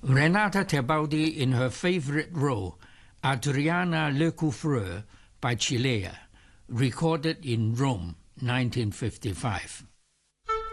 Renata Tebaldi in her favorite role, Adriana Lecouvreur by Cilea, recorded in Rome, 1955.